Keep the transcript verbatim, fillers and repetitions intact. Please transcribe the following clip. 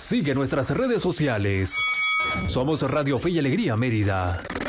Sigue nuestras redes sociales. Somos Radio Fe y Alegría Mérida.